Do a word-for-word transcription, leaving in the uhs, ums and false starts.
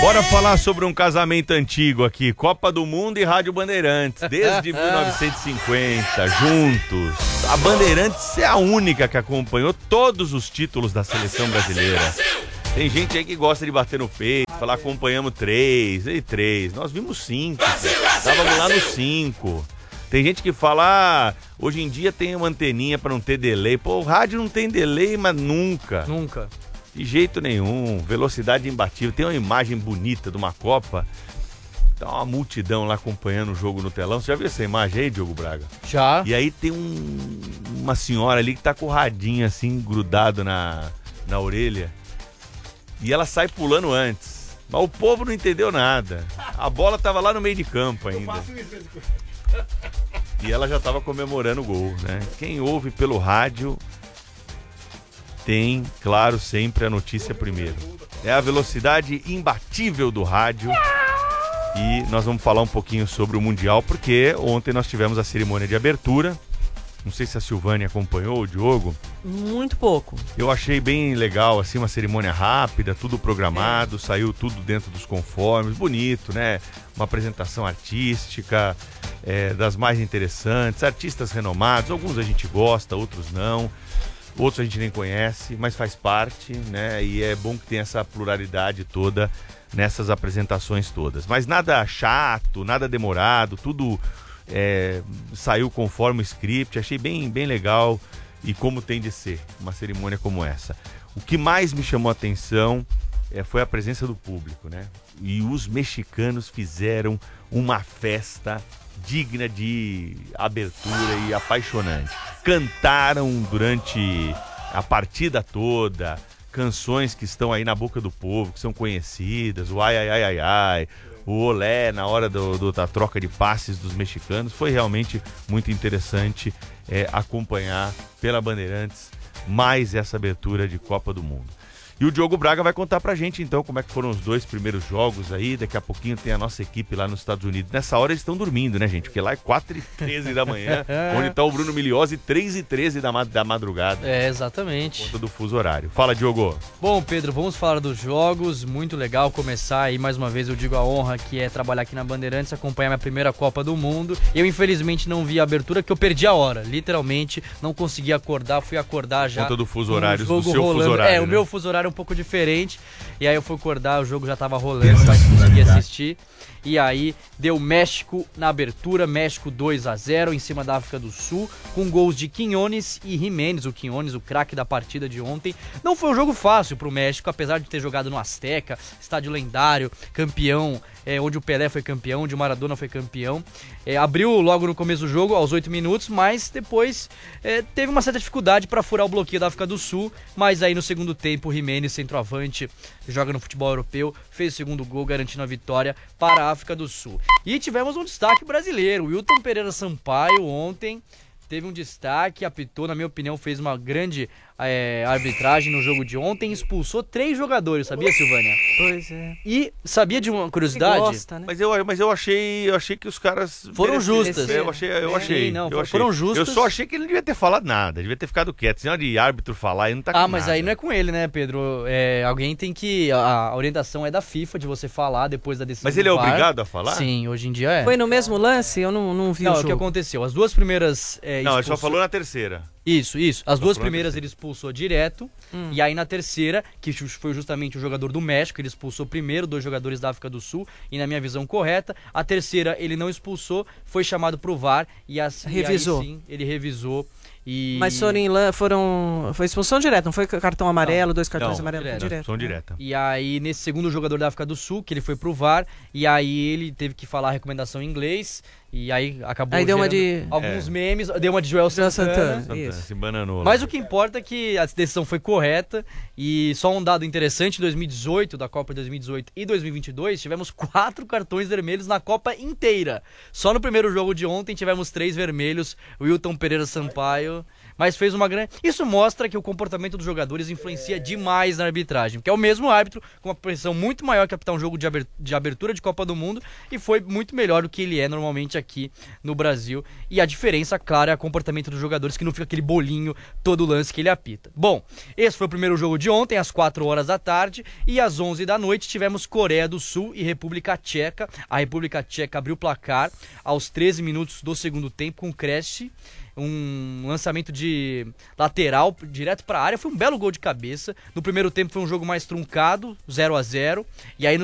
Bora falar sobre um casamento antigo aqui, Copa do Mundo e Rádio Bandeirantes, desde mil novecentos e cinquenta, juntos. A Bandeirantes é a única que acompanhou todos os títulos da seleção brasileira. Tem gente aí que gosta de bater no peito, falar acompanhamos três, e três. Nós vimos cinco, estávamos lá no cinco. Tem gente que fala, ah, hoje em dia tem uma anteninha para não ter delay. Pô, o rádio não tem delay, mas nunca. Nunca. De jeito nenhum, velocidade imbatível. Tem uma imagem bonita de uma Copa. Tá uma multidão lá acompanhando o jogo no telão. Você já viu essa imagem aí, Diogo Braga? Já. E aí tem um, uma senhora ali que tá com o radinho assim, grudado na, na orelha. E ela sai pulando antes. Mas o povo não entendeu nada. A bola tava lá no meio de campo ainda. E ela já tava comemorando o gol, né? Quem ouve pelo rádio tem, claro, sempre a notícia primeiro. É a velocidade imbatível do rádio. E nós vamos falar um pouquinho sobre o Mundial, porque ontem nós tivemos a cerimônia de abertura. Não sei se a Silvânia acompanhou, o Diogo. Muito pouco. Eu achei bem legal, assim, uma cerimônia rápida, tudo programado, é. Saiu tudo dentro dos conformes, bonito, né? Uma apresentação artística, é, das mais interessantes, artistas renomados, alguns a gente gosta, outros não. Outros a gente nem conhece, mas faz parte, né? E é bom que tenha essa pluralidade toda nessas apresentações todas. Mas nada chato, nada demorado, tudo é, saiu conforme o script. Achei bem, bem legal e como tem de ser uma cerimônia como essa. O que mais me chamou a atenção é, foi a presença do público, né? E os mexicanos fizeram uma festa digna de abertura e apaixonante. Cantaram durante a partida toda canções que estão aí na boca do povo, que são conhecidas, o ai, ai, ai, ai, ai, o olé na hora do, do, da troca de passes dos mexicanos. Foi realmente muito interessante é, acompanhar pela Bandeirantes mais essa abertura de Copa do Mundo. E o Diogo Braga vai contar pra gente, então, como é que foram os dois primeiros jogos aí. Daqui a pouquinho tem a nossa equipe lá nos Estados Unidos. Nessa hora eles estão dormindo, né, gente? Porque lá é quatro e treze da manhã, onde tá o Bruno Milhozzi, três e treze da, da madrugada. É, exatamente. Por conta do fuso horário. Fala, Diogo. Bom, Pedro, vamos falar dos jogos. Muito legal começar aí, mais uma vez, eu digo a honra que é trabalhar aqui na Bandeirantes, acompanhar minha primeira Copa do Mundo. Eu, infelizmente, não vi a abertura, que eu perdi a hora. Literalmente, não consegui acordar, fui acordar já. Por conta do fuso horário, do seu rolando. fuso horário. É, né? O meu fuso horário é um pouco diferente. E aí eu fui acordar, o jogo já tava rolando, mas consegui assistir. E aí deu México na abertura, México dois a zero em cima da África do Sul, com gols de Quiñones e Jiménez, o Quiñones, o craque da partida de ontem. Não foi um jogo fácil pro México, apesar de ter jogado no Azteca, estádio lendário, campeão, é, onde o Pelé foi campeão, onde o Maradona foi campeão. É, abriu logo no começo do jogo, aos oito minutos, mas depois é, teve uma certa dificuldade para furar o bloqueio da África do Sul, mas aí no segundo tempo o Jiménez, centroavante, joga no futebol europeu, fez o segundo gol, garantindo a vitória para a África do Sul. E tivemos um destaque brasileiro, o Wilton Pereira Sampaio ontem teve um destaque, apitou, na minha opinião, fez uma grande é, arbitragem no jogo de ontem, expulsou três jogadores, sabia, Silvânia? Pois é. E sabia de uma curiosidade? Gosta, né? Mas eu, mas eu achei, eu achei que os caras foram mereceram. justas. Eu achei, eu Sim, achei. não, eu foram achei. justas. Eu só achei que ele não devia ter falado nada, devia ter ficado quieto. Senão de árbitro falar, ele não tá com Ah, mas nada. aí não é com ele, né, Pedro? É, alguém tem que... A, a orientação é da FIFA de você falar depois da decisão. Mas ele é do V A R. obrigado a falar? Sim, hoje em dia é. Foi no mesmo lance? Eu não, não vi Não, o o jogo. que aconteceu? As duas primeiras... É, Não, ele expulsou... só falou na terceira. Isso, isso. As duas falou na primeiras terceira. ele expulsou direto. Hum. E aí na terceira, que foi justamente o jogador do México, ele expulsou primeiro dois jogadores da África do Sul. E na minha visão correta. A terceira ele não expulsou, foi chamado pro V A R. E assim, revisou. E aí, sim, ele revisou. E... Mas foram, em, foram... Foi expulsão direta, não foi cartão amarelo, não, dois cartões não, amarelos? direto. Direto. Expulsão direta. E aí, nesse segundo jogador da África do Sul, que ele foi pro V A R, e aí ele teve que falar a recomendação em inglês, e aí acabou Aí deu uma gerando de... alguns É. memes, deu uma de Joel Joel Santana. Santana. Santana, Isso. se bananou lá. Mas o que importa é que a decisão foi correta, e só um dado interessante, em dois mil e dezoito, da Copa de dois mil e dezoito e dois mil e vinte e dois, tivemos quatro cartões vermelhos na Copa inteira. Só no primeiro jogo de ontem tivemos três vermelhos, o Wilton Pereira Sampaio entendeu? Mas fez uma grande... Isso mostra que o comportamento dos jogadores influencia demais na arbitragem, porque é o mesmo árbitro com uma pressão muito maior que apitar um jogo de abertura de Copa do Mundo e foi muito melhor do que ele é normalmente aqui no Brasil. E a diferença, claro, é o comportamento dos jogadores, que não fica aquele bolinho todo lance que ele apita. Bom, esse foi o primeiro jogo de ontem, às quatro horas da tarde, e às onze da noite tivemos Coreia do Sul e República Tcheca. A República Tcheca abriu o placar aos treze minutos do segundo tempo com Krejci, um lançamento de lateral direto para a área. Foi um belo gol de cabeça. No primeiro tempo foi um jogo mais truncado, zero a zero, e aí no